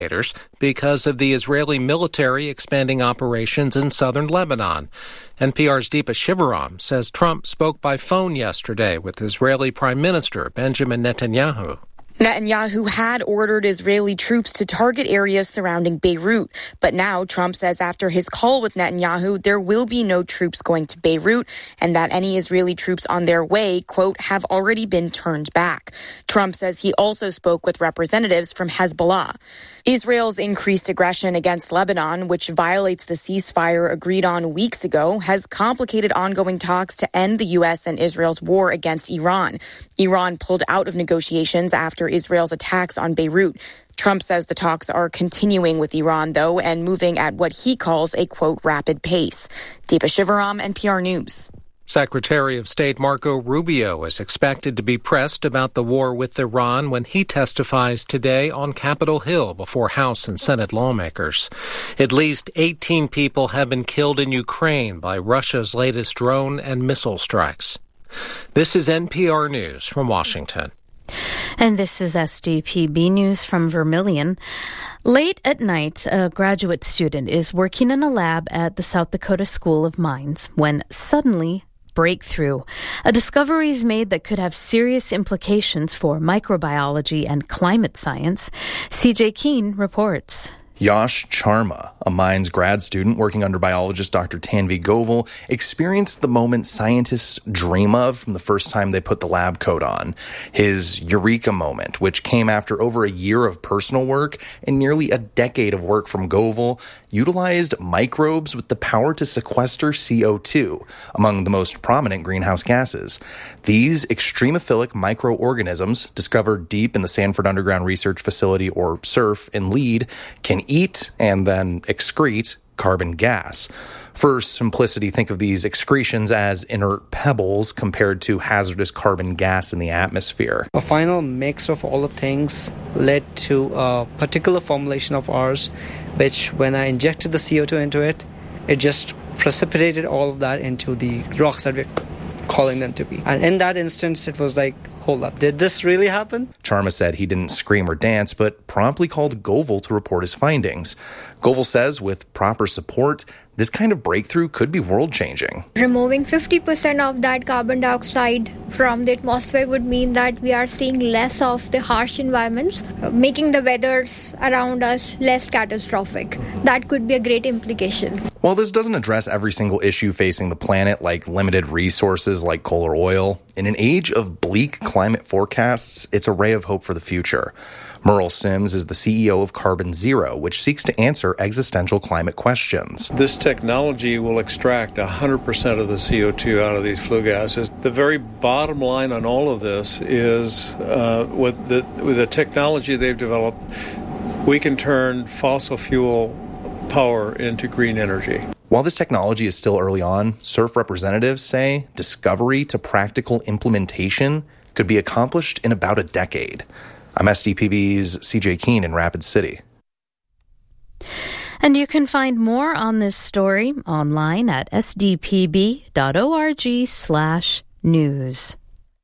because of the Israeli military expanding operations in southern Lebanon. NPR's Deepa Shivaram says Trump spoke by phone yesterday with Israeli Prime Minister Benjamin Netanyahu. Netanyahu had ordered Israeli troops to target areas surrounding Beirut, but now Trump says after his call with Netanyahu, there will be no troops going to Beirut and that any Israeli troops on their way, quote, have already been turned back. Trump says he also spoke with representatives from Hezbollah. Israel's increased aggression against Lebanon, which violates the ceasefire agreed on weeks ago, has complicated ongoing talks to end the U.S. and Israel's war against Iran. Iran pulled out of negotiations after Israel's attacks on Beirut. Trump says the talks are continuing with Iran, though, and moving at what he calls a, quote, rapid pace. Deepa Shivaram, NPR News. Secretary of State Marco Rubio is expected to be pressed about the war with Iran when he testifies today on Capitol Hill before House and Senate lawmakers. At least 18 people have been killed in Ukraine by Russia's latest drone and missile strikes. This is NPR News from Washington. And this is SDPB News from Vermilion. Late at night, a graduate student is working in a lab at the South Dakota School of Mines when suddenly breakthrough. A discovery is made that could have serious implications for microbiology and climate science. CJ Keene reports. Yash Charma, a mines grad student working under biologist Dr. Tanvi Govil, experienced the moment scientists dream of from the first time they put the lab coat on. His eureka moment, which came after over a year of personal work and nearly a decade of work from Govil, utilized microbes with the power to sequester CO2, among the most prominent greenhouse gases. These extremophilic microorganisms, discovered deep in the Sanford Underground Research Facility, or SURF, in Lead, can eat and then excrete carbon gas. For simplicity, think of these excretions as inert pebbles compared to hazardous carbon gas in the atmosphere. A final mix of all the things led to a particular formulation of ours, which when I injected the CO2 into it, it just precipitated all of that into the rocks that we're calling them to be. And in that instance, it was like, hold up, did this really happen? Charma said he didn't scream or dance, but promptly called Govil to report his findings. Govil says with proper support, this kind of breakthrough could be world-changing. Removing 50% of that carbon dioxide from the atmosphere would mean that we are seeing less of the harsh environments, making the weathers around us less catastrophic. That could be a great implication. While this doesn't address every single issue facing the planet, like limited resources like coal or oil, in an age of bleak climate forecasts, it's a ray of hope for the future. Merle Sims is the CEO of Carbon Zero, which seeks to answer existential climate questions. This technology will extract 100% of the CO2 out of these flue gases. The very bottom line on all of this is with the technology they've developed, we can turn fossil fuel power into green energy. While this technology is still early on, SURF representatives say discovery to practical implementation could be accomplished in about a decade. I'm SDPB's CJ Keene in Rapid City. And you can find more on this story online at sdpb.org/news.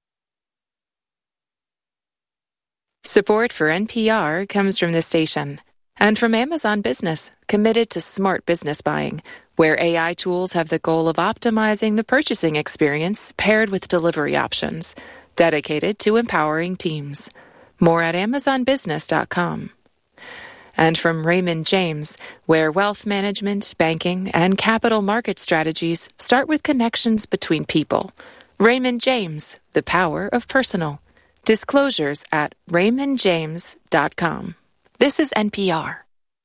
Support for NPR comes from this station and from Amazon Business, committed to smart business buying, where AI tools have the goal of optimizing the purchasing experience paired with delivery options, dedicated to empowering teams. More at amazonbusiness.com. And from Raymond James, where wealth management, banking, and capital market strategies start with connections between people. Raymond James, the power of personal. Disclosures at raymondjames.com. This is NPR.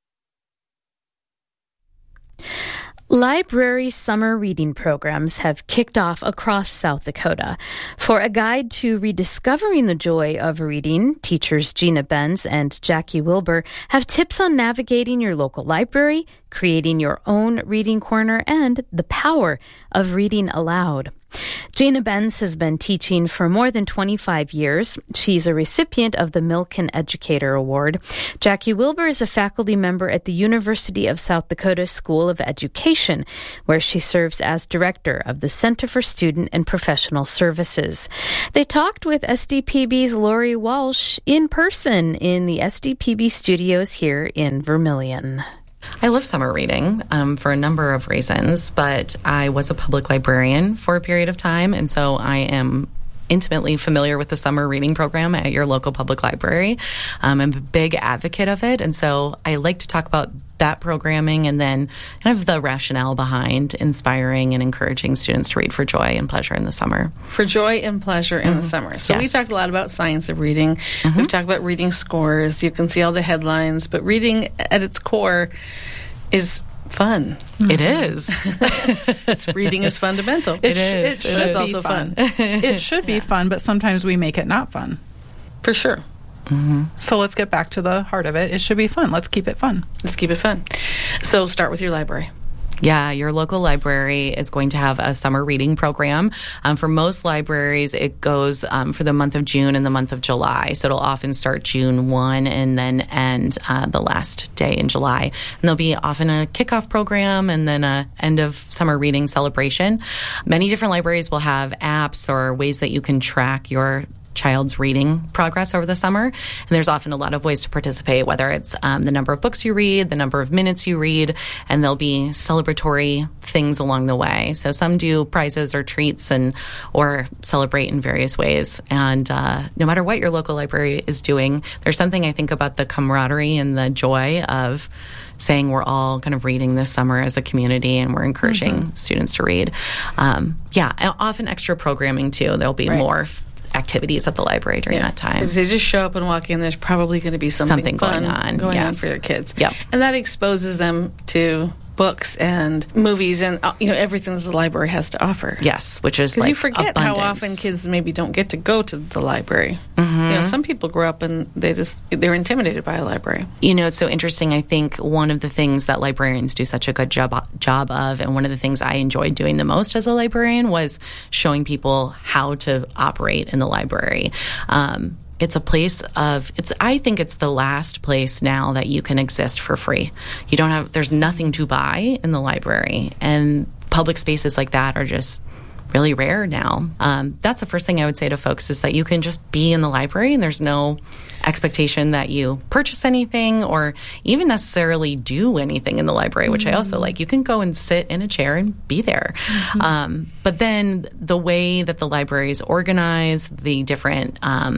Library summer reading programs have kicked off across South Dakota. For a guide to rediscovering the joy of reading, teachers Gina Benz and Jackie Wilbur have tips on navigating your local library, creating your own reading corner, and the power of reading aloud. Jana Benz has been teaching for more than 25 years. She's a recipient of the Milken Educator Award. Jackie Wilbur is a faculty member at the University of South Dakota School of Education, where she serves as director of the Center for Student and Professional Services. They talked with SDPB's Lori Walsh in person in the SDPB studios here in Vermilion. I love summer reading for a number of reasons, but I was a public librarian for a period of time, and so I am intimately familiar with the summer reading program at your local public library. I'm a big advocate of it, and so I like to talk about that programming and then kind of the rationale behind inspiring and encouraging students to read for joy and pleasure in the summer. For joy and pleasure in the summer. So we talked a lot about science of reading. We've talked about reading scores. You can see all the headlines, but reading at its core is fun. It is. Reading is fundamental. It should be also fun. It should be fun, but sometimes we make it not fun. For sure. So let's get back to the heart of it. It should be fun. Let's keep it fun. Let's keep it fun. So start with your library. Yeah, your local library is going to have a summer reading program. For most libraries, it goes for the month of June and the month of July. So it'll often start June 1 and then end the last day in July. And there'll be often a kickoff program and then a end of summer reading celebration. Many different libraries will have apps or ways that you can track your child's reading progress over the summer. And there's often a lot of ways to participate, whether it's the number of books you read, the number of minutes you read, and there'll be celebratory things along the way. So some do prizes or treats or celebrate in various ways. And no matter what your local library is doing, there's something I think about the camaraderie and the joy of saying we're all kind of reading this summer as a community and we're encouraging students to read. Often extra programming too. There'll be more activities at the library during that time. Because they just show up and walk in, there's probably going to be something going on for their kids. Yep. And that exposes them to books and movies and everything that the library has to offer. Yes, which is like you forget abundance. how often kids maybe don't get to go to the library. Some people grow up and they're intimidated by a library. It's so interesting. I think one of the things that librarians do such a good job of, and one of the things I enjoyed doing the most as a librarian, was showing people how to operate in the library. It's a place I think it's the last place now that you can exist for free. There's nothing to buy in the library, and public spaces like that are just really rare now. That's the first thing I would say to folks, is that you can just be in the library and there's no expectation that you purchase anything or even necessarily do anything in the library, which I also like. You can go and sit in a chair and be there. But then the way that the library is organized, the different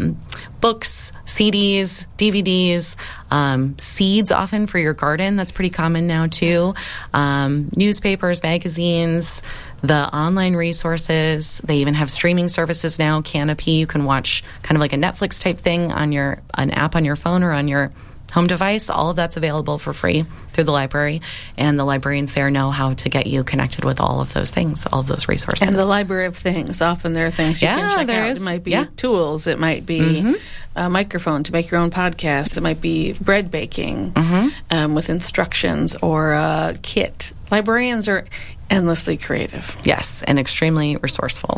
books, CDs, DVDs, seeds often for your garden, that's pretty common now too, newspapers, magazines, the online resources. They even have streaming services now. Canopy, you can watch kind of like a Netflix type thing on an app on your phone or on your home device. All of that's available for free through the library, and the librarians there know how to get you connected with all of those things, all of those resources. And the library of things, often there are things you can check out. It might be tools, it might be a microphone to make your own podcast, it might be bread baking with instructions or a kit. Librarians are endlessly creative. Yes, and extremely resourceful.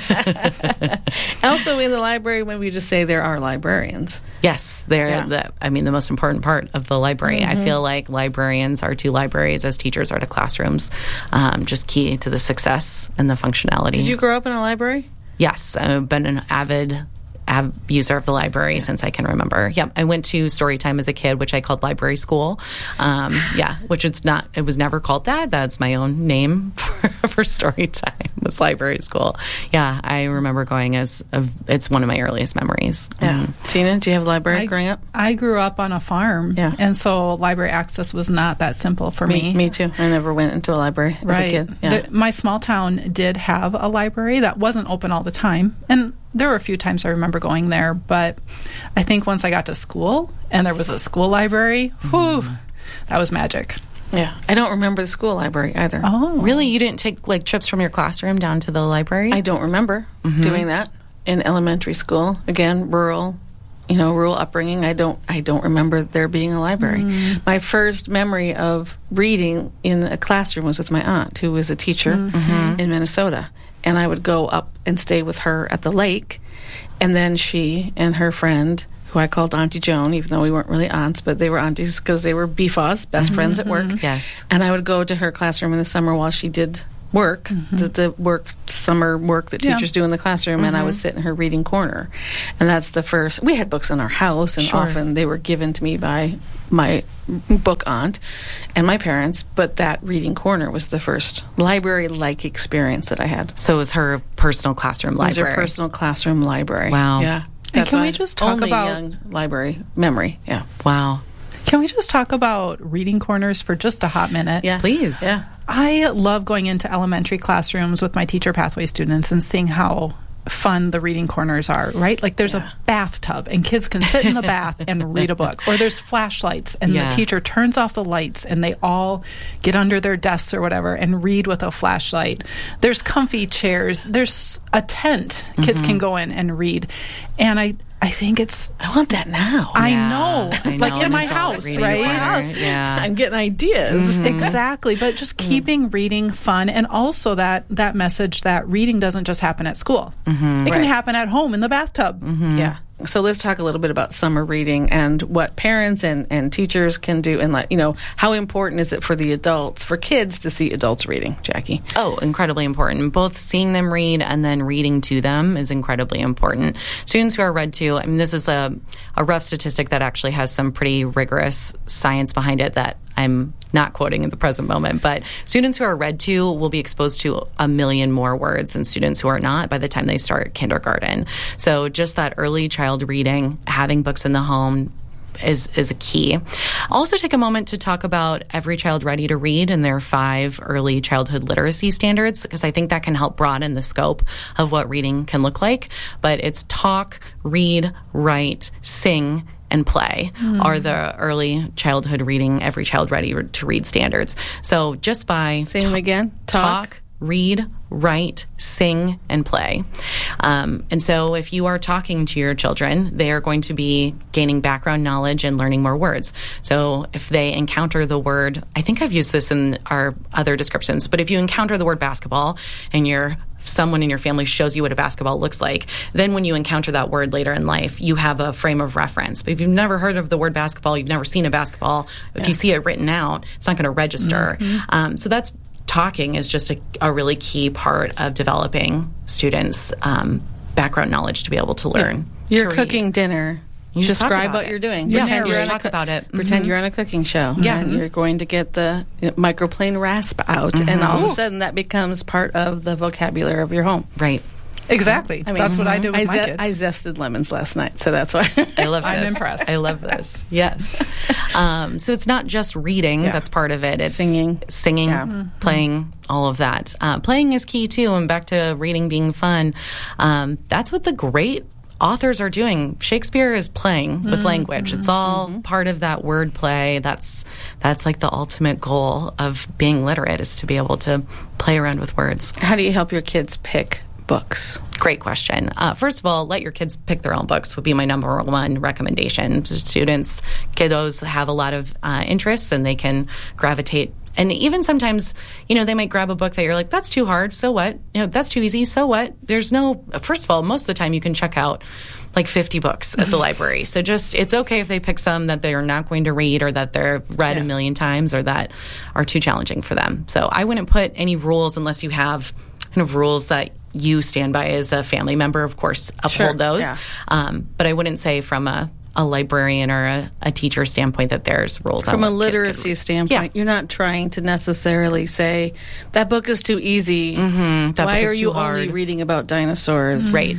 Also in the library, when we just say there are librarians. Yes, they're the most important part of the library. I feel like librarians are to libraries as teachers are to classrooms, just key to the success and the functionality. Did you grow up in a library? Yes, I've been an avid user of the library since I can remember. Yep, I went to Storytime as a kid, which I called library school. Which it was never called that. That's my own name for Storytime, was library school. Yeah, I remember going it's one of my earliest memories. Yeah. Tina, do you have a library growing up? I grew up on a farm, and so library access was not that simple for me. Me too. I never went into a library as a kid. Yeah. My small town did have a library that wasn't open all the time, and there were a few times I remember going there, but I think once I got to school and there was a school library, that was magic. Yeah. I don't remember the school library either. Oh. Really? You didn't take trips from your classroom down to the library? I don't remember doing that in elementary school. Again, rural upbringing. I don't remember there being a library. My first memory of reading in a classroom was with my aunt, who was a teacher in Minnesota. and I would go up and stay with her at the lake. And then she and her friend, who I called Auntie Joan, even though we weren't really aunts, but they were aunties because they were BFAs, best friends at work. Yes. And I would go to her classroom in the summer while she did work, summer work that teachers do in the classroom, and I would sit in her reading corner. And that's the first. We had books in our house, and often they were given to me by my book aunt and my parents, but that reading corner was the first library-like experience that I had. So it was her personal classroom library. It was her personal classroom library. Wow. Yeah. And can we just talk about young library memory? Yeah. Wow. Can we just talk about reading corners for just a hot minute? Yeah. Please. Yeah. I love going into elementary classrooms with my teacher pathway students and seeing how fun the reading corners are, right? Like there's a bathtub and kids can sit in the bath and read a book. Or there's flashlights and the teacher turns off the lights and they all get under their desks or whatever and read with a flashlight. There's comfy chairs. There's a tent kids can go in and read. And I think it's... I want that now. I know. Like in my house, right? Yeah. I'm getting ideas. Exactly. But just keeping reading fun, and also that message that reading doesn't just happen at school. It can happen at home in the bathtub. Yeah. So let's talk a little bit about summer reading and what parents and teachers can do, and how important is it for the adults, for kids to see adults reading, Jackie? Oh, incredibly important. Both seeing them read and then reading to them is incredibly important. Students who are read to, this is a rough statistic that actually has some pretty rigorous science behind it that I'm not quoting in the present moment, but students who are read to will be exposed to 1 million more words than students who are not by the time they start kindergarten. So just that early child reading, having books in the home is a key. Also take a moment to talk about Every Child Ready to Read and their 5 early childhood literacy standards, because I think that can help broaden the scope of what reading can look like. But it's talk, read, write, sing, and play are the early childhood reading, Every Child Ready to Read standards. So just by... Say them again. Talk, read, write, sing, and play. And so if you are talking to your children, they are going to be gaining background knowledge and learning more words. So if they encounter the word, I think I've used this in our other descriptions, but if you encounter the word basketball and someone in your family shows you what a basketball looks like, then when you encounter that word later in life, you have a frame of reference. But if you've never heard of the word basketball, you've never seen a basketball, if you see it written out, it's not going to register. So that's talking is just a really key part of developing students' background knowledge to be able to learn. You're cooking dinner. You describe what you're doing. Pretend you're talk about it. Pretend you're on a cooking show. Yeah. And you're going to get the microplane rasp out, and all of a sudden that becomes part of the vocabulary of your home. Right. Exactly. That's what I do with my kids. I zested lemons last night, so that's why. I love this. I'm impressed. I love this. Yes. So it's not just reading that's part of it. It's singing, playing, all of that. Playing is key, too. And back to reading being fun. That's what the great authors are doing. Shakespeare is playing with language. It's all part of that word play. That's like the ultimate goal of being literate, is to be able to play around with words. How do you help your kids pick books? Great question. First of all, let your kids pick their own books would be my number one recommendation. Kiddos have a lot of interests, and they can gravitate. And even sometimes, they might grab a book that you're like, that's too hard, so what? That's too easy, so what? First of all, most of the time you can check out like 50 books at the library. So it's okay if they pick some that they're not going to read, or that they're read 1 million times, or that are too challenging for them. So I wouldn't put any rules unless you have kind of rules that you stand by as a family member. Of course, uphold those. Yeah. But I wouldn't say from a librarian or a teacher standpoint that there's rules. From a literacy standpoint, you're not trying to necessarily say, that book is too easy. Why are you only reading about dinosaurs? Right.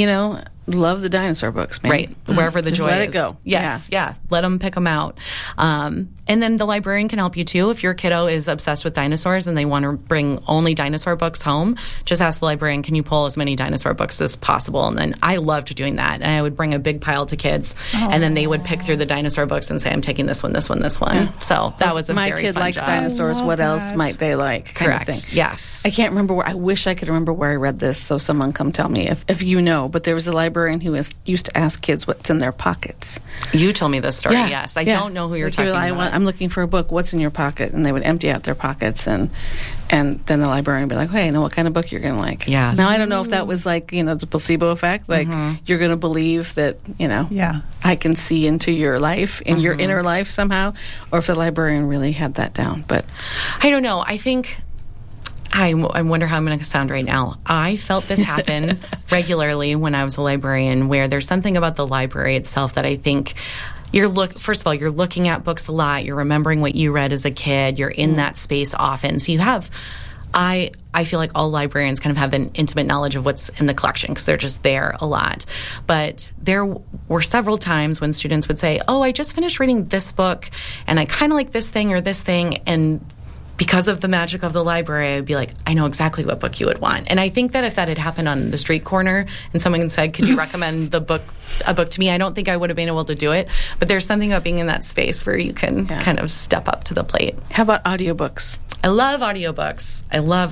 Love the dinosaur books, man. Right. Wherever the joy is. Let it go. Yes. Yeah. Let them pick them out. And then the librarian can help you too. If your kiddo is obsessed with dinosaurs and they want to bring only dinosaur books home, just ask the librarian, can you pull as many dinosaur books as possible? And then I loved doing that. And I would bring a big pile to kids, and then they would pick through the dinosaur books and say, I'm taking this one, this one, this one. Yeah. So that was a very fun job. My kid likes dinosaurs. What else might they like? Correct. Yes. I can't remember I wish I could remember where I read this, so someone come tell me if you know. But there was a library librarian who used to ask kids what's in their pockets. You told me this story, yes. I don't know who you're talking about. I'm looking for a book. What's in your pocket? And they would empty out their pockets, and then the librarian would be like, hey, I know what kind of book you're going to like. Yes. Now, I don't know if that was like, the placebo effect, like you're going to believe that, I can see into your life, in your inner life somehow, or if the librarian really had that down. But I don't know. I think... I wonder how I'm going to sound right now. I felt this happen regularly when I was a librarian, where there's something about the library itself that I think first of all, you're looking at books a lot. You're remembering what you read as a kid. You're in that space often. So you have, I feel like all librarians kind of have an intimate knowledge of what's in the collection because they're just there a lot. But there were several times when students would say, oh, I just finished reading this book and I kind of like this thing or this thing, and because of the magic of the library, I'd be like, I know exactly what book you would want. And I think that if that had happened on the street corner and someone said, could you recommend a book to me, I don't think I would have been able to do it. But there's something about being in that space where you can kind of step up to the plate. How about audiobooks? I love audiobooks.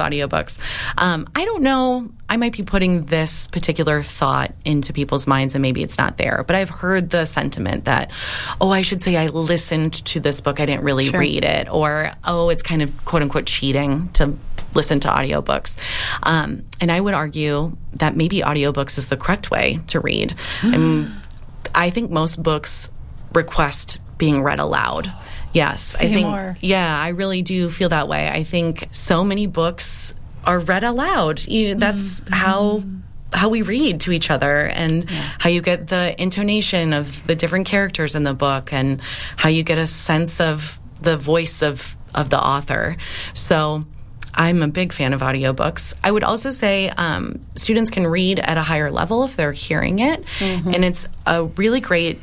I don't know. I might be putting this particular thought into people's minds and maybe it's not there. But I've heard the sentiment that, I should say I listened to this book. I didn't really read it. Or, it's kind of quote unquote cheating to listen to audiobooks. And I would argue that maybe audiobooks is the correct way to read. And I think most books request being read aloud. Yes, Say I think. More. Yeah, I really do feel that way. I think so many books are read aloud. That's how we read to each other, and how you get the intonation of the different characters in the book, and how you get a sense of the voice of the author. So I'm a big fan of audiobooks. I would also say students can read at a higher level if they're hearing it, and it's a really great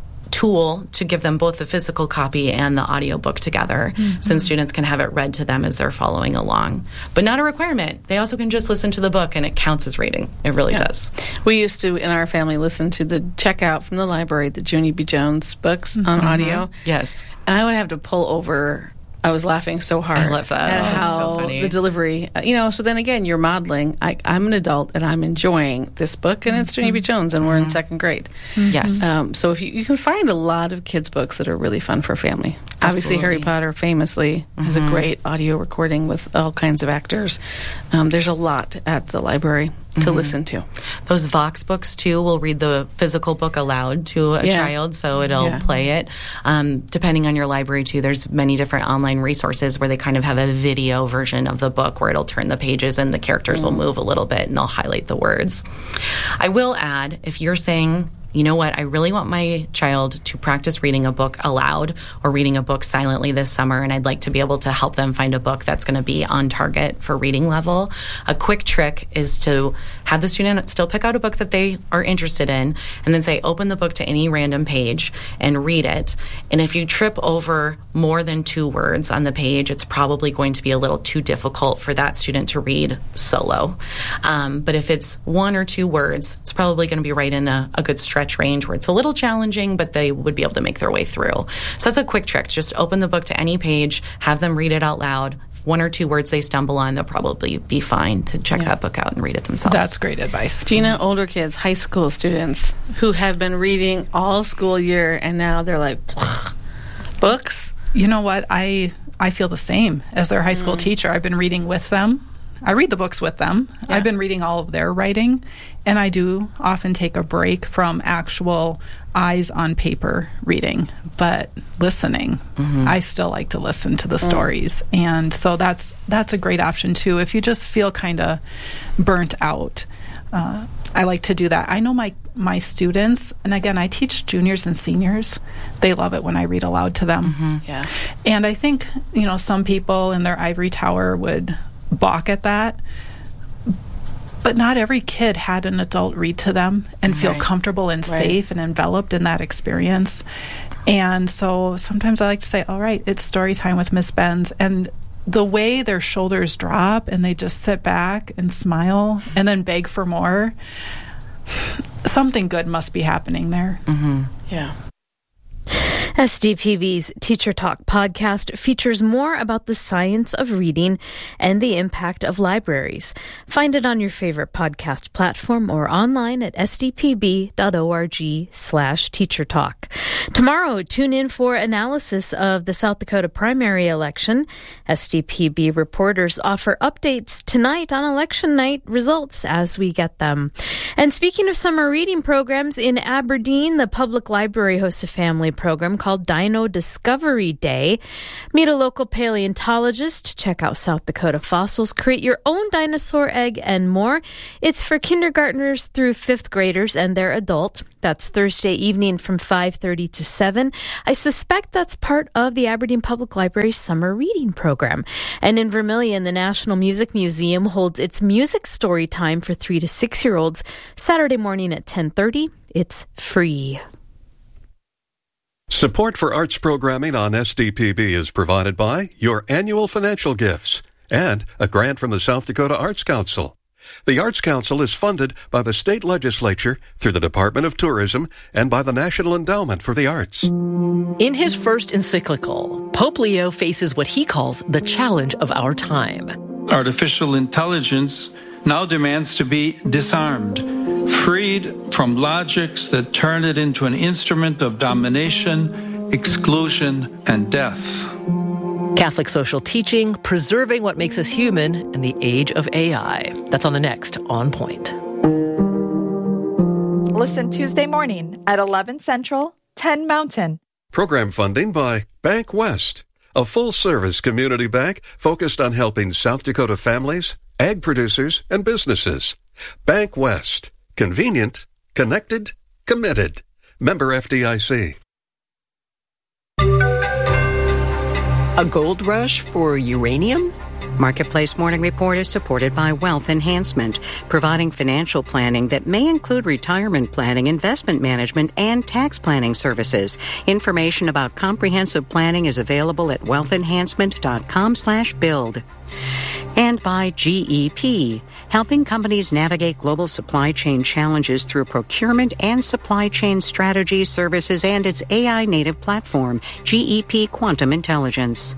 tool to give them both the physical copy and the audiobook together, since students can have it read to them as they're following along. But not a requirement. They also can just listen to the book, and it counts as reading. It really does. We used to, in our family, listen to the checkout from the library, the Junie B. Jones books on audio. Yes. And I would have to pull over. I was laughing so hard. I love that. At how so funny. The delivery, so then again, you're modeling. I'm an adult and I'm enjoying this book, and it's Junie B. Jones, and we're in second grade. Yes. So if you can find a lot of kids' books that are really fun for family. Absolutely. Obviously, Harry Potter famously has a great audio recording with all kinds of actors. There's a lot at the library to listen to. Those Vox books, too, will read the physical book aloud to a child, so it'll play it. Depending on your library, too, there's many different online resources where they kind of have a video version of the book where it'll turn the pages and the characters will move a little bit and they'll highlight the words. I will add, if you're saying, you know what, I really want my child to practice reading a book aloud or reading a book silently this summer, and I'd like to be able to help them find a book that's going to be on target for reading level, a quick trick is to have the student still pick out a book that they are interested in and then say, open the book to any random page and read it. And if you trip over more than 2 words on the page, it's probably going to be a little too difficult for that student to read solo. But if it's 1 or 2 words, it's probably going to be right in a good stretch range where it's a little challenging, but they would be able to make their way through. So that's a quick trick. Just open the book to any page, have them read it out loud. If 1 or 2 words they stumble on, they'll probably be fine to check that book out and read it themselves. That's great advice. Gina, older kids, high school students who have been reading all school year, and now they're like, books? You know what? I feel the same as their high school teacher. I've been reading with them. I read the books with them. Yeah. I've been reading all of their writing, and I do often take a break from actual eyes on paper reading, but listening. I still like to listen to the stories, and so that's a great option too. If you just feel kind of burnt out, I like to do that. I know my students, and again, I teach juniors and seniors. They love it when I read aloud to them. Yeah, and I think some people in their ivory tower would balk at that, but not every kid had an adult read to them and feel comfortable and safe and enveloped in that experience. And so sometimes I like to say, all right, it's story time with Miss Benz, and the way their shoulders drop and they just sit back and smile and then beg for more, something good must be happening there. Yeah. SDPB's Teacher Talk podcast features more about the science of reading and the impact of libraries. Find it on your favorite podcast platform or online at sdpb.org/teachertalk. Tomorrow, tune in for analysis of the South Dakota primary election. SDPB reporters offer updates tonight on election night results as we get them. And speaking of summer reading programs, in Aberdeen, the public library hosts a family program called Dino Discovery Day. Meet a local paleontologist, check out South Dakota fossils, create your own dinosaur egg, and more. It's for kindergartners through 5th graders and their adult. That's Thursday evening from 5:30 to 7. I suspect that's part of the Aberdeen Public Library's summer reading program. And in Vermilion, the National Music Museum holds its music story time for 3 to 6-year-olds Saturday morning at 10:30. It's free. Support for arts programming on SDPB is provided by your annual financial gifts and a grant from the South Dakota Arts Council. The Arts Council is funded by the state legislature through the Department of Tourism and by the National Endowment for the Arts. In his first encyclical, Pope Leo faces what he calls the challenge of our time. Artificial intelligence now demands to be disarmed, freed from logics that turn it into an instrument of domination, exclusion, and death. Catholic social teaching, preserving what makes us human in the age of AI. That's on the next On Point. Listen Tuesday morning at 11 Central, 10 Mountain. Program funding by Bank West, a full-service community bank focused on helping South Dakota families, ag producers, and businesses. Bank West. Convenient, connected, committed. Member FDIC. A gold rush for uranium? Marketplace Morning Report is supported by Wealth Enhancement, providing financial planning that may include retirement planning, investment management, and tax planning services. Information about comprehensive planning is available at wealthenhancement.com/build. And by GEP, helping companies navigate global supply chain challenges through procurement and supply chain strategy services and its AI-native platform, GEP Quantum Intelligence.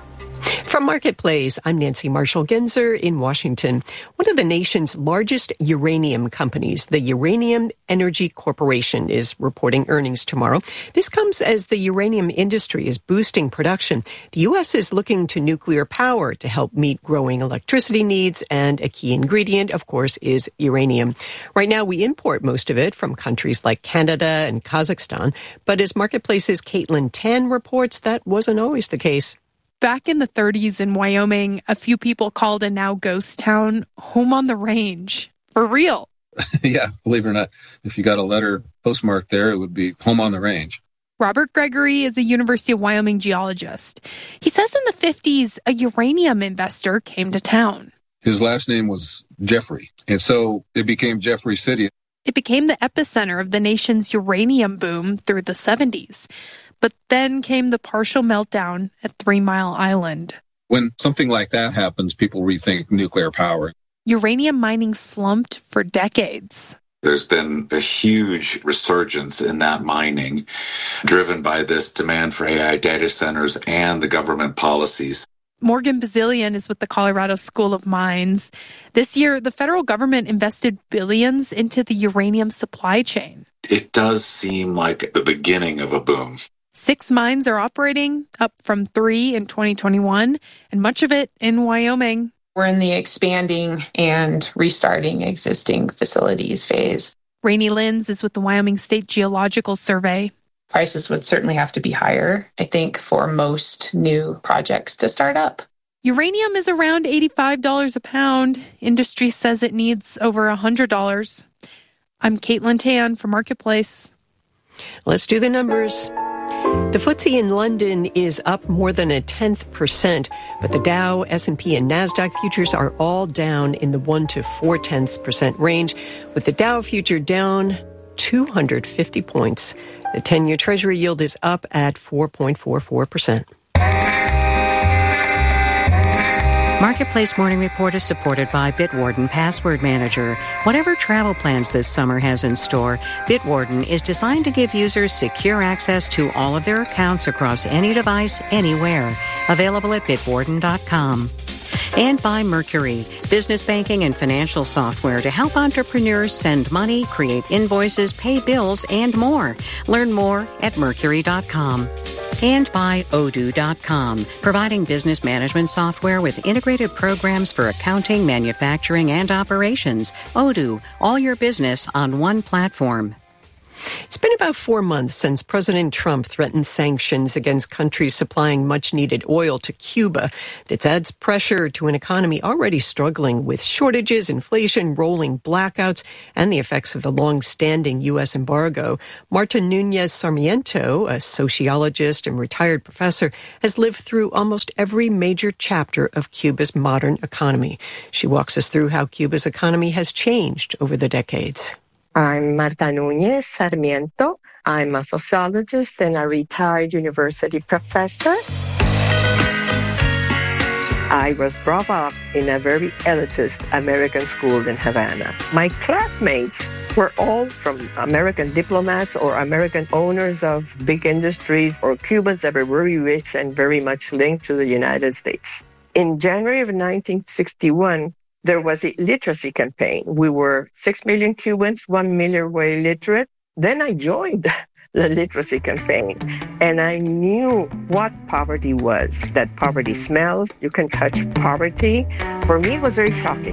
From Marketplace, I'm Nancy Marshall-Genzer in Washington. One of the nation's largest uranium companies, the Uranium Energy Corporation, is reporting earnings tomorrow. This comes as the uranium industry is boosting production. The U.S. is looking to nuclear power to help meet growing electricity needs, and a key ingredient, of course, is uranium. Right now, we import most of it from countries like Canada and Kazakhstan, but as Marketplace's Caitlin Tan reports, that wasn't always the case. Back in the 30s in Wyoming, a few people called a now ghost town home on the range. For real. Yeah, believe it or not, if you got a letter postmarked there, it would be home on the range. Robert Gregory is a University of Wyoming geologist. He says in the 50s, a uranium investor came to town. His last name was Jeffrey, and so it became Jeffrey City. It became the epicenter of the nation's uranium boom through the 70s. But then came the partial meltdown at 3 Mile Island. When something like that happens, people rethink nuclear power. Uranium mining slumped for decades. There's been a huge resurgence in that mining, driven by this demand for AI data centers and the government policies. Morgan Bazilian is with the Colorado School of Mines. This year, the federal government invested billions into the uranium supply chain. It does seem like the beginning of a boom. 6 mines are operating, up from 3 in 2021, and much of it in Wyoming. We're in the expanding and restarting existing facilities phase. Rainey Linz is with the Wyoming State Geological Survey. Prices would certainly have to be higher, I think, for most new projects to start up. Uranium is around $85 a pound. Industry says it needs over $100. I'm Caitlin Tan for Marketplace. Let's do the numbers. The FTSE in London is up more than 0.1%, but the Dow, S&P, and NASDAQ futures are all down in the 1 to 0.4% range, with the Dow future down 250 points. The 10-year Treasury yield is up at 4.44%. Marketplace Morning Report is supported by Bitwarden Password Manager. Whatever travel plans this summer has in store, Bitwarden is designed to give users secure access to all of their accounts across any device, anywhere. Available at bitwarden.com. And by Mercury, business banking and financial software to help entrepreneurs send money, create invoices, pay bills, and more. Learn more at mercury.com. And by Odoo.com, providing business management software with integrated programs for accounting, manufacturing, and operations. Odoo, all your business on one platform. It's been about 4 months since President Trump threatened sanctions against countries supplying much-needed oil to Cuba. That adds pressure to an economy already struggling with shortages, inflation, rolling blackouts, and the effects of the long-standing U.S. embargo. Marta Nunez Sarmiento, a sociologist and retired professor, has lived through almost every major chapter of Cuba's modern economy. She walks us through how Cuba's economy has changed over the decades. I'm Marta Nunez Sarmiento. I'm a sociologist and a retired university professor. I was brought up in a very elitist American school in Havana. My classmates were all from American diplomats or American owners of big industries or Cubans that were very rich and very much linked to the United States. In January of 1961, there was a literacy campaign. We were 6 million Cubans, 1 million were illiterate. Then I joined the literacy campaign, and I knew what poverty was, that poverty smells, you can touch poverty. For me, it was very shocking.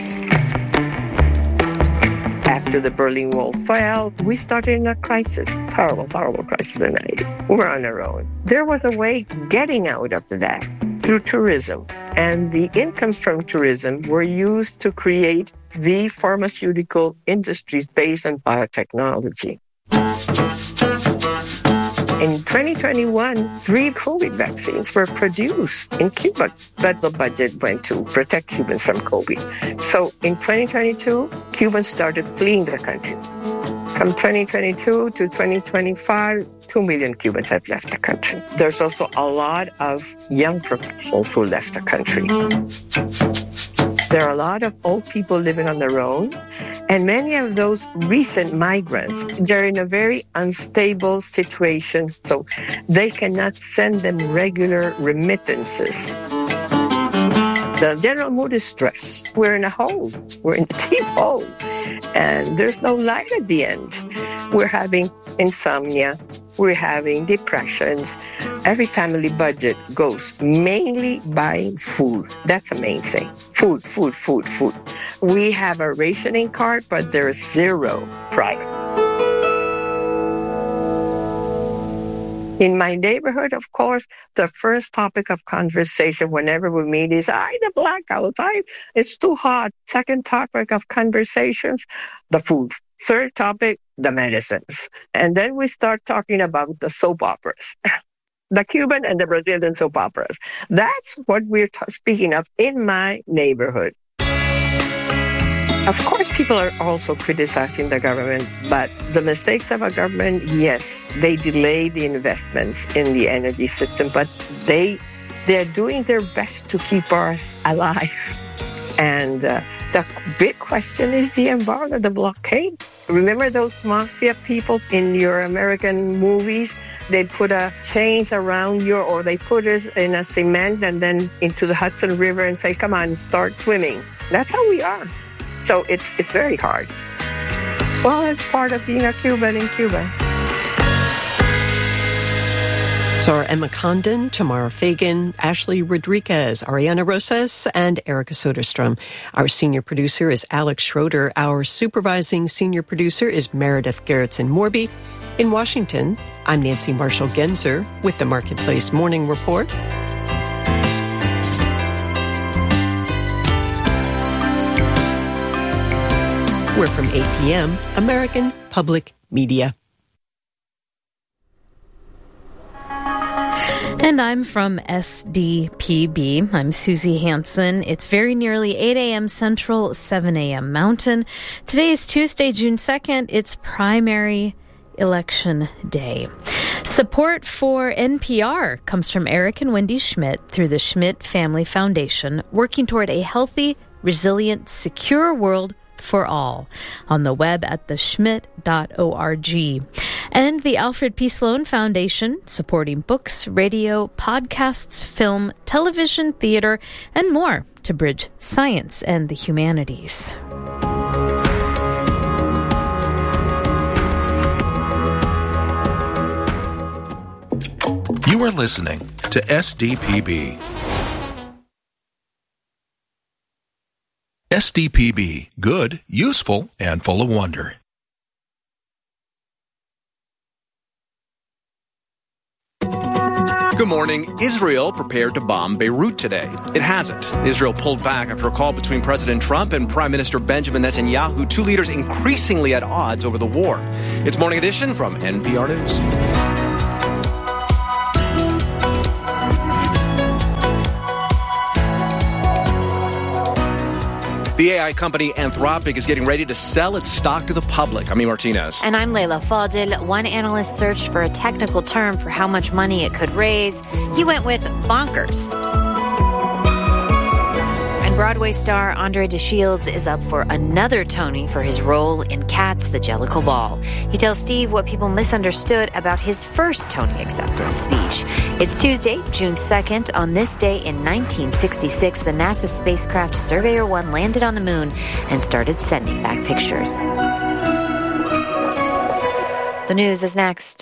After the Berlin Wall fell, we started in a crisis, horrible crisis in the 90s. We were on our own. There was a way getting out of that through tourism. And the incomes from tourism were used to create the pharmaceutical industries based on biotechnology. In 2021, 3 COVID vaccines were produced in Cuba, but the budget went to protect Cubans from COVID. So in 2022, Cubans started fleeing the country. From 2022 to 2025, 2 million Cubans have left the country. There's also a lot of young professionals who left the country. There are a lot of old people living on their own, and many of those recent migrants, they're in a very unstable situation, so they cannot send them regular remittances. The general mood is stress. We're in a hole. We're in a deep hole, and there's no light at the end. We're having insomnia. We're having depressions. Every family budget goes mainly buying food. That's the main thing. Food. We have a rationing card, but there's zero private. In my neighborhood, of course, the first topic of conversation whenever we meet is, the blackouts, it's too hot. Second topic of conversations, the food. Third topic, the medicines. And then we start talking about the soap operas, the Cuban and the Brazilian soap operas. That's what we're speaking of in my neighborhood. Of course, people are also criticizing the government, but the mistakes of a government, yes, they delay the investments in the energy system, but they're doing their best to keep us alive. And the big question is the embargo, the blockade. Remember those mafia people in your American movies? They put a chains around you, or they put us in a cement and then into the Hudson River and say, come on, start swimming. That's how we are. So it's very hard. Well, it's part of being a Cuban in Cuba. Sarah Emma Condon, Tamara Fagan, Ashley Rodriguez, Ariana Rosas, and Erica Soderstrom. Our senior producer is Alex Schroeder. Our supervising senior producer is Meredith Gerritsen-Morby. In Washington, I'm Nancy Marshall-Genzer with the Marketplace Morning Report. We're from 8 p.m., American Public Media. And I'm from SDPB. I'm Susie Hansen. It's very nearly 8 a.m. Central, 7 a.m. Mountain. Today is Tuesday, June 2nd. It's primary election day. Support for NPR comes from Eric and Wendy Schmidt through the Schmidt Family Foundation, working toward a healthy, resilient, secure world for all. On the web at theschmidt.org. And the Alfred P. Sloan Foundation, supporting books, radio, podcasts, film, television, theater, and more to bridge science and the humanities. You are listening to SDPB. SDPB, good, useful, and full of wonder. Good morning. Israel prepared to bomb Beirut today. It hasn't. Israel pulled back after a call between President Trump and Prime Minister Benjamin Netanyahu, two leaders increasingly at odds over the war. It's Morning Edition from NPR News. The AI company Anthropic is getting ready to sell its stock to the public. I'm E. Martinez. And I'm Leila Fadil. One analyst searched for a technical term for how much money it could raise. He went with bonkers. And Broadway star Andre DeShields is up for another Tony for his role in Cats, the Jellicle Ball. He tells Steve what people misunderstood about his first Tony acceptance speech. It's Tuesday, June 2nd. On this day in 1966, the NASA spacecraft Surveyor 1 landed on the moon and started sending back pictures. The news is next.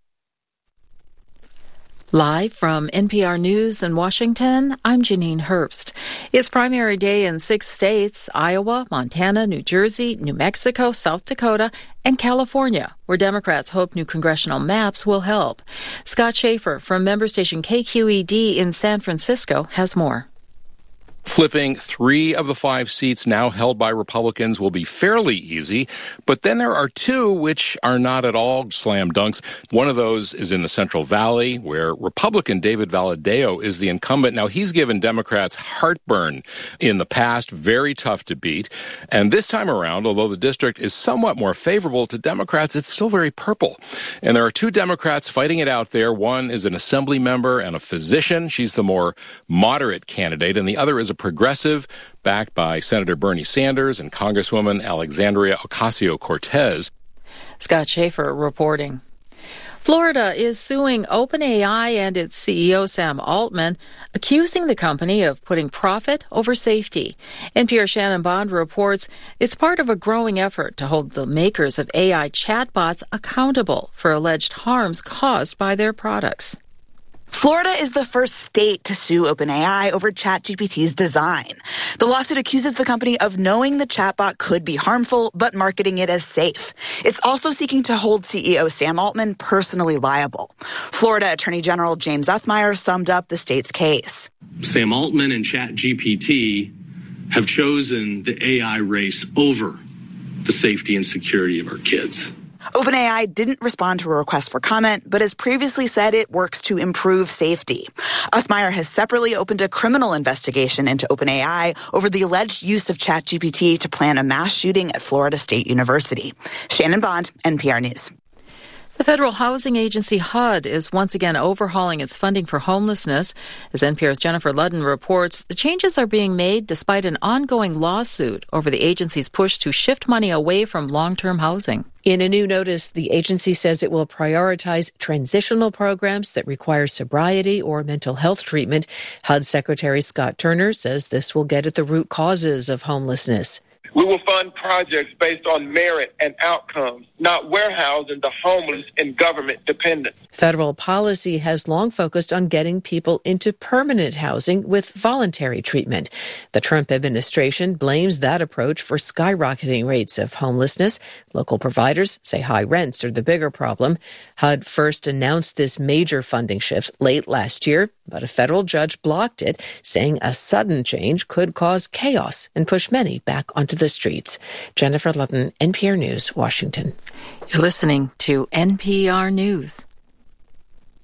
Live from NPR News in Washington, I'm Janine Herbst. It's primary day in 6 states, Iowa, Montana, New Jersey, New Mexico, South Dakota, and California, where Democrats hope new congressional maps will help. Scott Schaefer from member station KQED in San Francisco has more. Flipping 3 of the 5 seats now held by Republicans will be fairly easy, but then there are 2 which are not at all slam dunks. One of those is in the Central Valley, where Republican David Valadao is the incumbent. Now, he's given Democrats heartburn in the past, very tough to beat. And this time around, although the district is somewhat more favorable to Democrats, it's still very purple. And there are 2 Democrats fighting it out there. One is an assembly member and a physician. She's the more moderate candidate, and the other is a progressive, backed by Senator Bernie Sanders and Congresswoman Alexandria Ocasio-Cortez. Scott Schaefer reporting. Florida is suing OpenAI and its CEO Sam Altman, accusing the company of putting profit over safety. NPR's Shannon Bond reports it's part of a growing effort to hold the makers of AI chatbots accountable for alleged harms caused by their products. Florida is the first state to sue OpenAI over ChatGPT's design. The lawsuit accuses the company of knowing the chatbot could be harmful, but marketing it as safe. It's also seeking to hold CEO Sam Altman personally liable. Florida Attorney General James Othmeier summed up the state's case. Sam Altman and ChatGPT have chosen the AI race over the safety and security of our kids. OpenAI didn't respond to a request for comment, but has previously said it works to improve safety. Othmeier has separately opened a criminal investigation into OpenAI over the alleged use of ChatGPT to plan a mass shooting at Florida State University. Shannon Bond, NPR News. The Federal Housing Agency, HUD, is once again overhauling its funding for homelessness. As NPR's Jennifer Ludden reports, the changes are being made despite an ongoing lawsuit over the agency's push to shift money away from long-term housing. In a new notice, the agency says it will prioritize transitional programs that require sobriety or mental health treatment. HUD Secretary Scott Turner says this will get at the root causes of homelessness. We will fund projects based on merit and outcomes, not warehousing the homeless and government dependence. Federal policy has long focused on getting people into permanent housing with voluntary treatment. The Trump administration blames that approach for skyrocketing rates of homelessness. Local providers say high rents are the bigger problem. HUD first announced this major funding shift late last year, but a federal judge blocked it, saying a sudden change could cause chaos and push many back onto the streets. Jennifer Ludden, NPR News, Washington. You're listening to NPR News.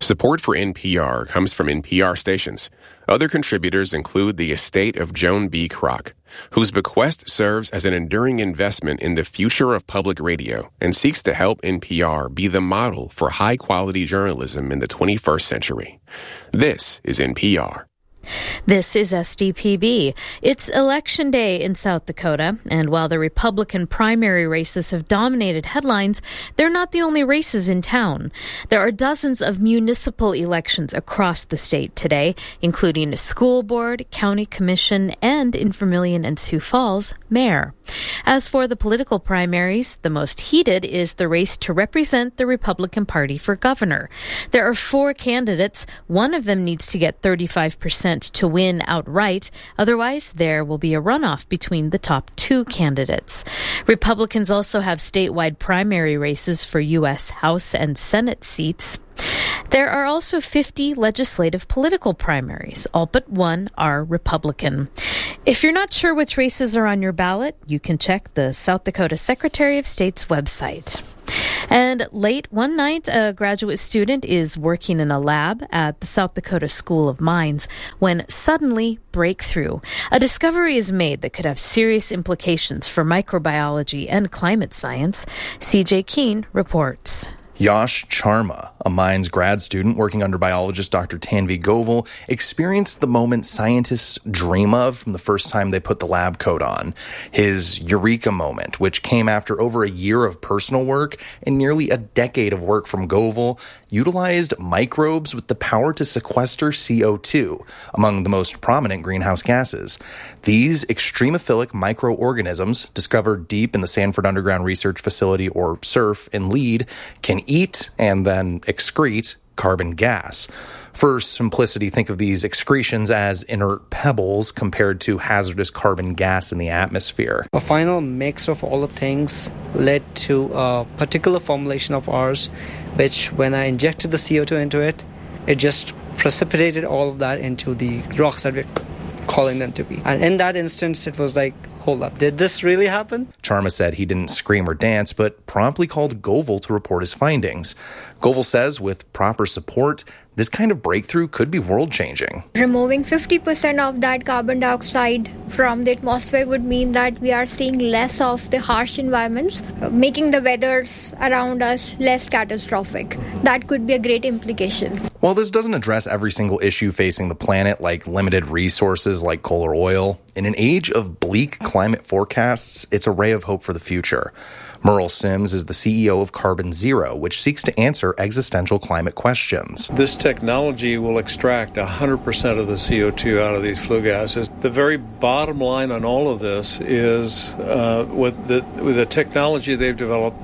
Support for NPR comes from NPR stations. Other contributors include the estate of Joan B. Kroc, whose bequest serves as an enduring investment in the future of public radio and seeks to help NPR be the model for high-quality journalism in the 21st century. This is NPR. This is SDPB. It's Election Day in South Dakota, and while the Republican primary races have dominated headlines, they're not the only races in town. There are dozens of municipal elections across the state today, including a school board, county commission, and in Vermilion and Sioux Falls, mayor. As for the political primaries, the most heated is the race to represent the Republican Party for governor. There are 4 candidates. One of them needs to get 35% to win outright. Otherwise, there will be a runoff between the top 2 candidates. Republicans also have statewide primary races for U.S. House and Senate seats. There are also 50 legislative political primaries. All but one are Republican. If you're not sure which races are on your ballot, you can check the South Dakota Secretary of State's website. And late one night, a graduate student is working in a lab at the South Dakota School of Mines when suddenly breakthrough. A discovery is made that could have serious implications for microbiology and climate science. CJ Keene reports. Yash Sharma, a mines grad student working under biologist Dr. Tanvi Govil, experienced the moment scientists dream of from the first time they put the lab coat on. His eureka moment, which came after over a year of personal work and nearly a decade of work from Govil, utilized microbes with the power to sequester CO2, among the most prominent greenhouse gases. These extremophilic microorganisms, discovered deep in the Sanford Underground Research Facility, or SURF, in Lead, can eat and then excrete carbon gas. For simplicity, think of these excretions as inert pebbles compared to hazardous carbon gas in the atmosphere. A final mix of all the things led to a particular formulation of ours, which when I injected the CO2 into it, it just precipitated all of that into the rocks that we're calling them to be. And in that instance, it was like, hold up, did this really happen? Sharma said he didn't scream or dance, but promptly called Govil to report his findings. Govil says with proper support, this kind of breakthrough could be world-changing. Removing 50% of that carbon dioxide from the atmosphere would mean that we are seeing less of the harsh environments, making the weathers around us less catastrophic. That could be a great implication. While this doesn't address every single issue facing the planet, like limited resources like coal or oil, in an age of bleak climate forecasts, it's a ray of hope for the future. Merle Sims is the CEO of Carbon Zero, which seeks to answer existential climate questions. This technology will extract 100% of the CO2 out of these flue gases. The very bottom line on all of this is with the technology they've developed,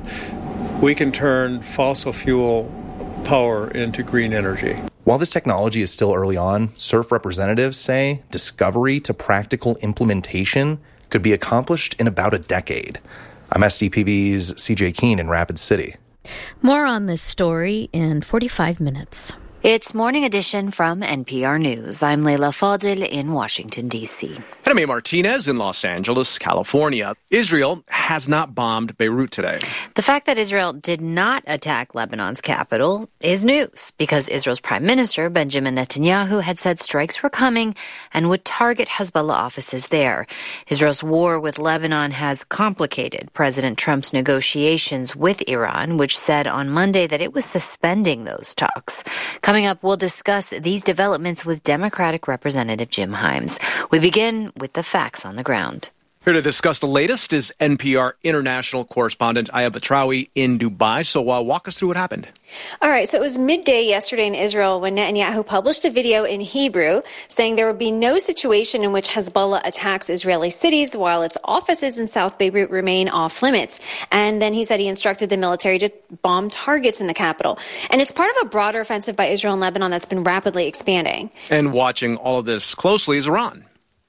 we can turn fossil fuel power into green energy. While this technology is still early on, SURF representatives say discovery to practical implementation could be accomplished in about a decade. I'm SDPB's CJ Keene in Rapid City. More on this story in 45 minutes. It's Morning Edition from NPR News. I'm Leila Fadil in Washington, D.C. And I'm A. Martinez in Los Angeles, California. Israel has not bombed Beirut today. The fact that Israel did not attack Lebanon's capital is news because Israel's Prime Minister, Benjamin Netanyahu, had said strikes were coming and would target Hezbollah offices there. Israel's war with Lebanon has complicated President Trump's negotiations with Iran, which said on Monday that it was suspending those talks. Coming up, we'll discuss these developments with Democratic Representative Jim Himes. We begin with the facts on the ground. Here to discuss the latest is NPR international correspondent Aya Batrawi in Dubai. So walk us through what happened. All right. So it was midday yesterday in Israel when Netanyahu published a video in Hebrew saying there would be no situation in which Hezbollah attacks Israeli cities while its offices in South Beirut remain off limits. And then he said he instructed the military to bomb targets in the capital. And it's part of a broader offensive by Israel and Lebanon that's been rapidly expanding. And watching all of this closely is Iran.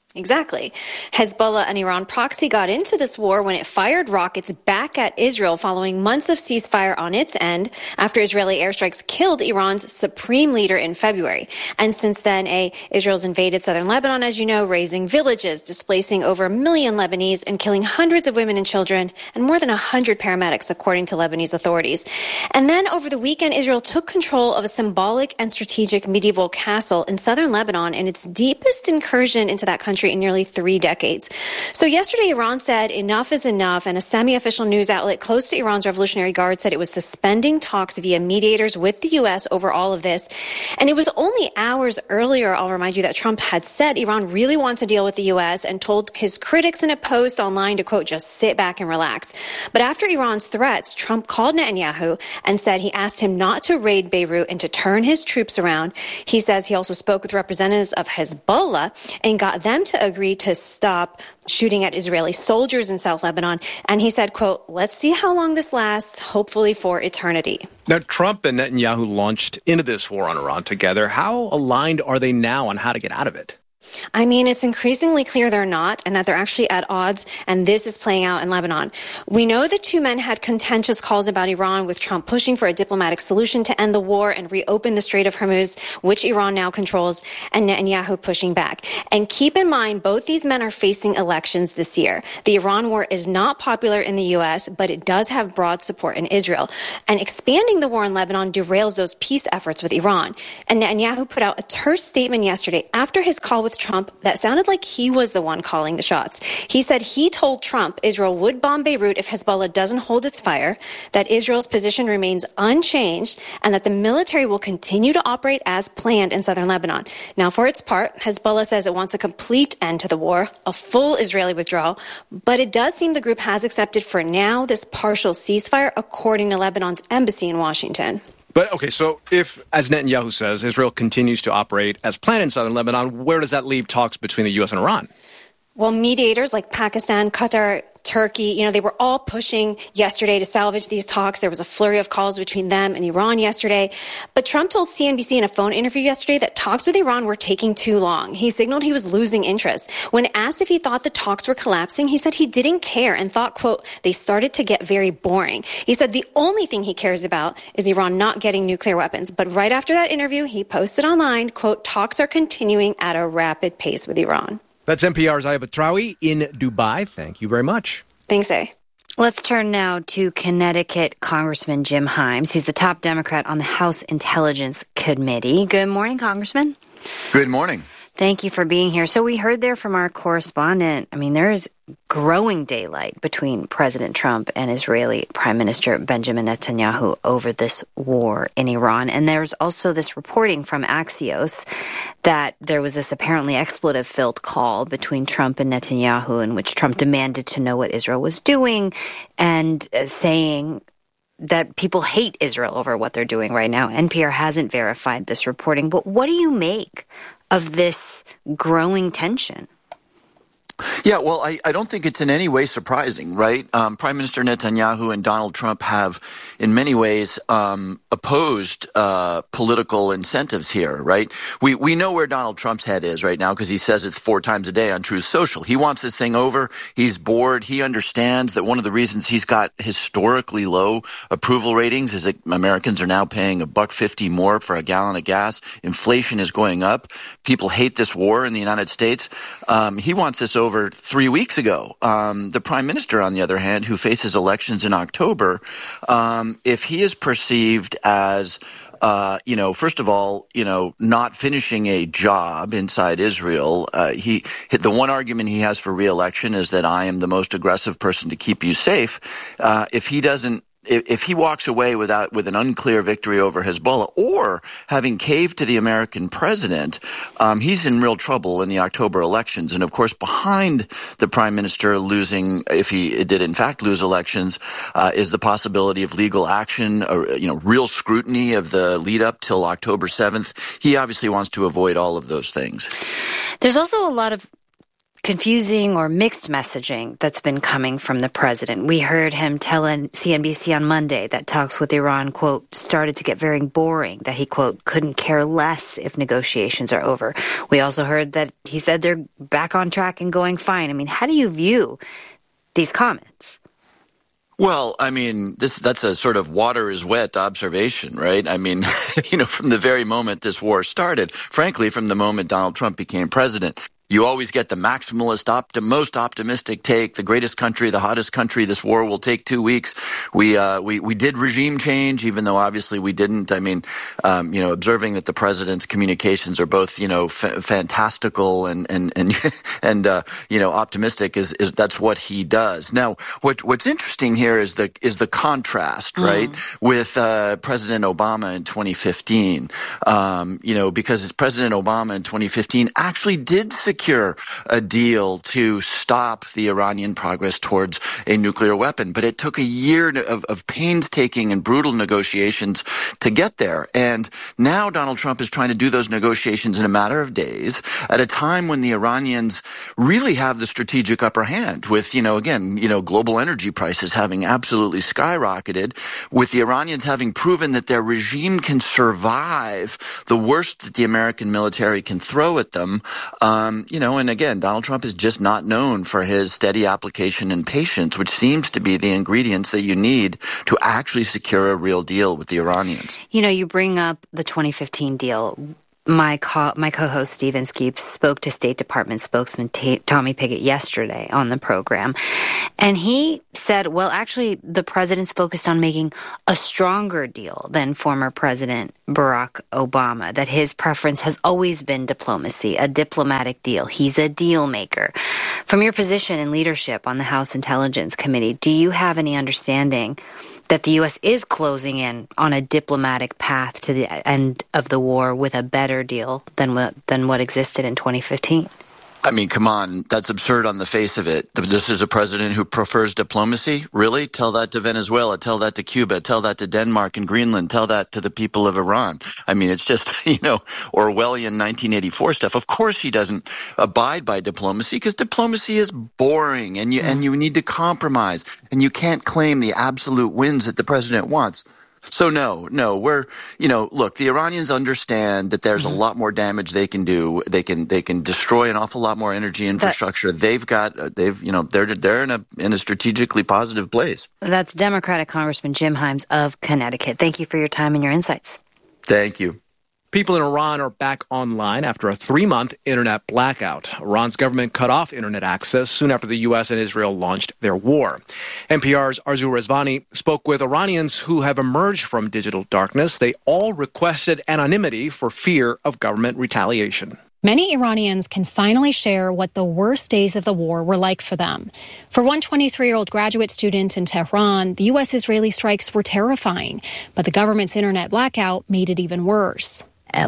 Exactly. Hezbollah, an Iran proxy, got into this war when it fired rockets back at Israel following months of ceasefire on its end after Israeli airstrikes killed Iran's supreme leader in February. And since then, Israel's invaded southern Lebanon, as you know, razing villages, displacing over 1 million Lebanese and killing hundreds of women and children and more than 100 paramedics, according to Lebanese authorities. And then over the weekend, Israel took control of a symbolic and strategic medieval castle in southern Lebanon in its deepest incursion into that country in nearly 3 decades. So yesterday, Iran said enough is enough, and a semi-official news outlet close to Iran's Revolutionary Guard said it was suspending talks via mediators with the U.S. over all of this. And it was only hours earlier, I'll remind you, that Trump had said Iran really wants a deal with the U.S. and told his critics in a post online to, quote, just sit back and relax. But after Iran's threats, Trump called Netanyahu and said he asked him not to raid Beirut and to turn his troops around. He says he also spoke with representatives of Hezbollah and got them to agree to stop shooting at Israeli soldiers in South Lebanon. And he said, quote, let's see how long this lasts, hopefully for eternity. Now, Trump and Netanyahu launched into this war on Iran together. How aligned are they now on how to get out of it? I mean, it's increasingly clear they're not, and that they're actually at odds, and this is playing out in Lebanon. We know the two men had contentious calls about Iran, with Trump pushing for a diplomatic solution to end the war and reopen the Strait of Hormuz, which Iran now controls, and Netanyahu pushing back. And keep in mind, both these men are facing elections this year. The Iran war is not popular in the U.S., but it does have broad support in Israel. And expanding the war in Lebanon derails those peace efforts with Iran. And Netanyahu put out a terse statement yesterday after his call with Trump that sounded like he was the one calling the shots. He said he told Trump Israel would bomb Beirut if Hezbollah doesn't hold its fire, that Israel's position remains unchanged, and that the military will continue to operate as planned in southern Lebanon. Now, for its part, Hezbollah says it wants a complete end to the war, a full Israeli withdrawal, but it does seem the group has accepted for now this partial ceasefire, according to Lebanon's embassy in Washington. But, okay, so if, as Netanyahu says, Israel continues to operate as planned in southern Lebanon, where does that leave talks between the U.S. and Iran? Well, mediators like Pakistan, Qatar, Turkey, they were all pushing yesterday to salvage these talks. There was a flurry of calls between them and Iran yesterday. But Trump told CNBC in a phone interview yesterday that talks with Iran were taking too long. He signaled he was losing interest. When asked if he thought the talks were collapsing, he said he didn't care and thought, quote, they started to get very boring. He said the only thing he cares about is Iran not getting nuclear weapons. But right after that interview, he posted online, quote, talks are continuing at a rapid pace with Iran. That's NPR's Aya Batrawi in Dubai. Thank you very much. Thanks, A. Let's turn now to Connecticut Congressman Jim Himes. He's the top Democrat on the House Intelligence Committee. Good morning, Congressman. Good morning. Thank you for being here. So we heard there from our correspondent, there is growing daylight between President Trump and Israeli Prime Minister Benjamin Netanyahu over this war in Iran. And there's also this reporting from Axios that there was this apparently expletive-filled call between Trump and Netanyahu in which Trump demanded to know what Israel was doing and saying that people hate Israel over what they're doing right now. NPR hasn't verified this reporting, but what do you make of this growing tension? Yeah, well, I don't think it's in any way surprising, right? Prime Minister Netanyahu and Donald Trump have, in many ways, opposed political incentives here, right? We know where Donald Trump's head is right now because he says it 4 times a day on Truth Social. He wants this thing over. He's bored. He understands that one of the reasons he's got historically low approval ratings is that Americans are now paying $1.50 more for a gallon of gas. Inflation is going up. People hate this war in the United States. He wants this over 3 weeks ago. The prime minister, on the other hand, who faces elections in October, if he is perceived as first of all, not finishing a job inside Israel. The one argument he has for re-election is that I am the most aggressive person to keep you safe. If he walks away with an unclear victory over Hezbollah or having caved to the American president, he's in real trouble in the October elections. And of course, behind the prime minister losing, if he did in fact lose elections, is the possibility of legal action, real scrutiny of the lead up till October 7th. He obviously wants to avoid all of those things. There's also a lot of confusing or mixed messaging that's been coming from the president. We heard him tell CNBC on Monday that talks with Iran, quote, started to get very boring, that he, quote, couldn't care less if negotiations are over. We also heard that he said they're back on track and going fine. I mean, how do you view these comments? Well, I mean, that's a sort of water is wet observation, right? I mean, from the very moment this war started, frankly, from the moment Donald Trump became president, you always get the maximalist, most optimistic take. The greatest country, the hottest country. This war will take 2 weeks. We did regime change, even though obviously we didn't. I mean, observing that the president's communications are both, fantastical and optimistic is that's what he does. Now, what's interesting here is the contrast, right, with President Obama in 2015. Because President Obama in 2015 actually did secure a deal to stop the Iranian progress towards a nuclear weapon. But it took a year of painstaking and brutal negotiations to get there. And now Donald Trump is trying to do those negotiations in a matter of days at a time when the Iranians really have the strategic upper hand with, global energy prices having absolutely skyrocketed, with the Iranians having proven that their regime can survive the worst that the American military can throw at them. And again, Donald Trump is just not known for his steady application and patience, which seems to be the ingredients that you need to actually secure a real deal with the Iranians. You bring up the 2015 deal. My co-host Stephen Skeeps spoke to State Department spokesman Tommy Pigott yesterday on the program, and he said, well, actually, the president's focused on making a stronger deal than former President Barack Obama, that his preference has always been diplomacy, a diplomatic deal. He's a deal maker. From your position in leadership on the House Intelligence Committee, do you have any understanding that the U.S. is closing in on a diplomatic path to the end of the war with a better deal than what existed in 2015? I mean, come on, that's absurd on the face of it. This is a president who prefers diplomacy? Really? Tell that to Venezuela, tell that to Cuba, tell that to Denmark and Greenland, tell that to the people of Iran. I mean, it's just, Orwellian 1984 stuff. Of course he doesn't abide by diplomacy because diplomacy is boring and you need to compromise and you can't claim the absolute wins that the president wants. So no, we're, look, the Iranians understand that there's a lot more damage they can do. They can destroy an awful lot more energy infrastructure. They're in a strategically positive place. That's Democratic Congressman Jim Himes of Connecticut. Thank you for your time and your insights. Thank you. People in Iran are back online after a 3-month internet blackout. Iran's government cut off internet access soon after the U.S. and Israel launched their war. NPR's Arzu Rezvani spoke with Iranians who have emerged from digital darkness. They all requested anonymity for fear of government retaliation. Many Iranians can finally share what the worst days of the war were like for them. For one 23-year-old graduate student in Tehran, the U.S.-Israeli strikes were terrifying, but the government's internet blackout made it even worse. We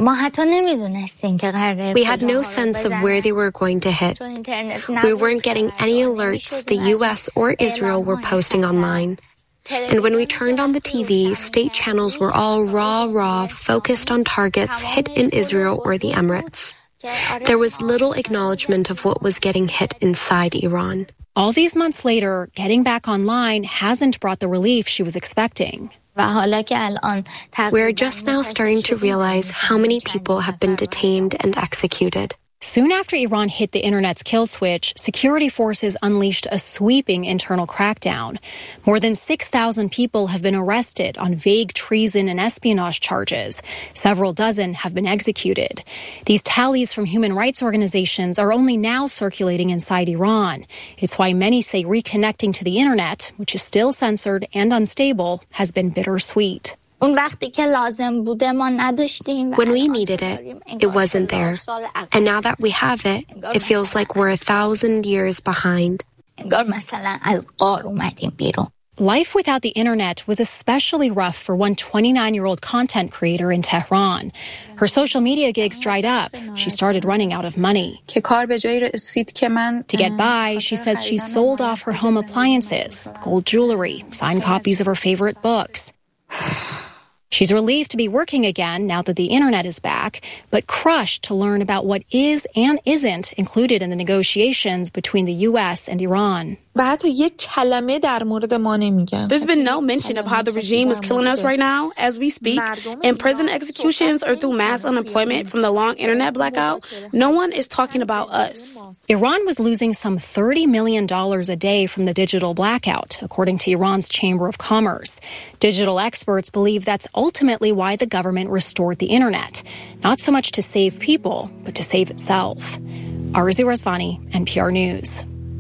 had no sense of where they were going to hit. We weren't getting any alerts the U.S. or Israel were posting online. And when we turned on the TV, state channels were all raw, focused on targets hit in Israel or the Emirates. There was little acknowledgement of what was getting hit inside Iran. All these months later, getting back online hasn't brought the relief she was expecting. We're just now starting to realize how many people have been detained and executed. Soon after Iran hit the internet's kill switch, security forces unleashed a sweeping internal crackdown. More than 6,000 people have been arrested on vague treason and espionage charges. Several dozen have been executed. These tallies from human rights organizations are only now circulating inside Iran. It's why many say reconnecting to the internet, which is still censored and unstable, has been bittersweet. When we needed it, it wasn't there. And now that we have it, it feels like we're 1,000 years behind. Life without the internet was especially rough for one 29-year-old content creator in Tehran. Her social media gigs dried up. She started running out of money. To get by, she says she sold off her home appliances, gold jewelry, signed copies of her favorite books. She's relieved to be working again now that the internet is back, but crushed to learn about what is and isn't included in the negotiations between the U.S. and Iran. There's been no mention of how the regime is killing us right now as we speak, and prison executions or through mass unemployment from the long internet blackout. No one is talking about us. Iran was losing some $30 million a day from the digital blackout, according to Iran's Chamber of Commerce. Digital experts believe that's ultimately why the government restored the internet, not so much to save people, but to save itself. Arzu Razvani, NPR News.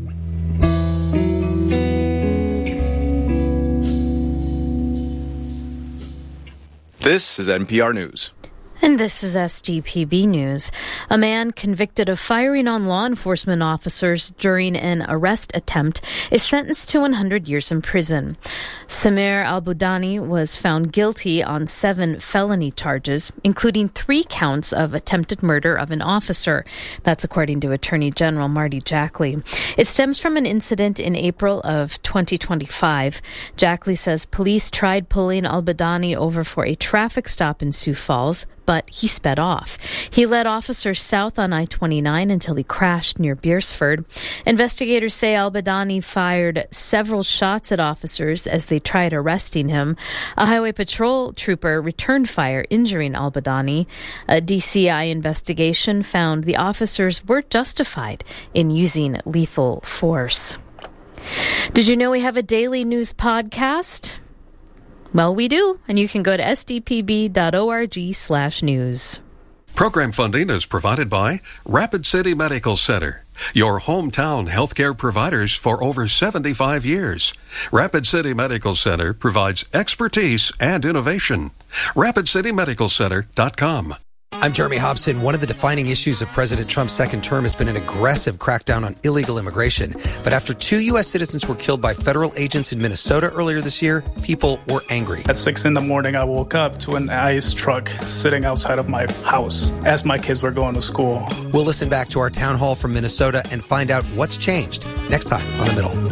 This is NPR News. And this is SDPB News. A man convicted of firing on law enforcement officers during an arrest attempt is sentenced to 100 years in prison. Samer Al-Boudani was found guilty on 7 felony charges, including 3 counts of attempted murder of an officer. That's according to Attorney General Marty Jackley. It stems from an incident in April of 2025. Jackley says police tried pulling Al-Boudani over for a traffic stop in Sioux Falls, but he sped off. He led officers south on I-29 until he crashed near Beersford. Investigators say Al-Boudani fired several shots at officers as they tried arresting him. A highway patrol trooper returned fire, injuring Al-Boudani. A DCI investigation found the officers were justified in using lethal force. Did you know we have a daily news podcast? Well, we do, and you can go to sdpb.org/news. Program funding is provided by Rapid City Medical Center, your hometown healthcare providers for over 75 years. Rapid City Medical Center provides expertise and innovation. RapidCityMedicalCenter.com. I'm Jeremy Hobson. One of the defining issues of President Trump's second term has been an aggressive crackdown on illegal immigration. But after 2 U.S. citizens were killed by federal agents in Minnesota earlier this year, people were angry. At 6 a.m, I woke up to an ICE truck sitting outside of my house as my kids were going to school. We'll listen back to our town hall from Minnesota and find out what's changed next time on The Middle.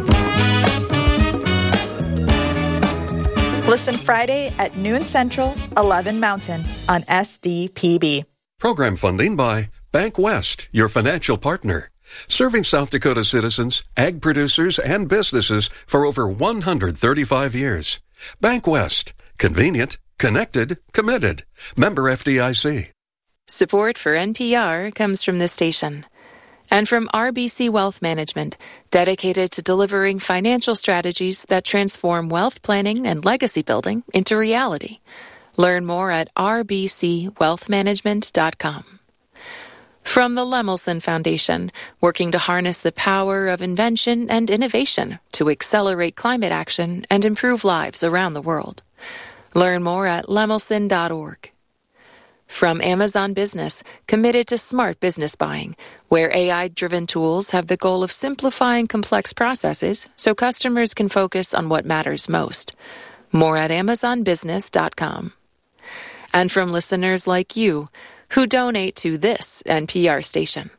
Listen Friday at noon Central, 11 Mountain on SDPB. Program funding by Bank West, your financial partner. Serving South Dakota citizens, ag producers, and businesses for over 135 years. Bank West. Convenient, connected, committed. Member FDIC. Support for NPR comes from this station. And from RBC Wealth Management, dedicated to delivering financial strategies that transform wealth planning and legacy building into reality. Learn more at rbcwealthmanagement.com. From the Lemelson Foundation, working to harness the power of invention and innovation to accelerate climate action and improve lives around the world. Learn more at lemelson.org. From Amazon Business, committed to smart business buying, where AI-driven tools have the goal of simplifying complex processes so customers can focus on what matters most. More at amazonbusiness.com. And from listeners like you, who donate to this NPR station.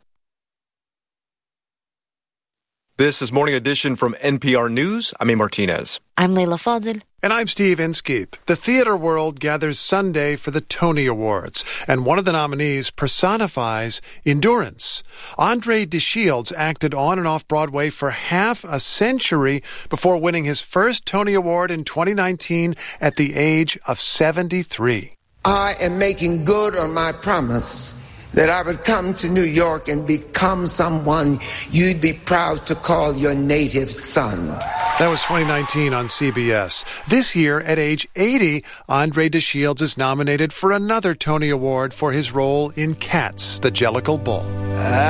This is Morning Edition from NPR News. I'm A. Martinez. I'm Leila Fadel. And I'm Steve Inskeep. The theater world gathers Sunday for the Tony Awards, and one of the nominees personifies endurance. Andre DeShields acted on and off Broadway for half a century before winning his first Tony Award in 2019 at the age of 73. I am making good on my promise that I would come to New York and become someone you'd be proud to call your native son. That was 2019 on CBS. This year, at age 80, Andre DeShields is nominated for another Tony Award for his role in Cats, the Jellicle Bull.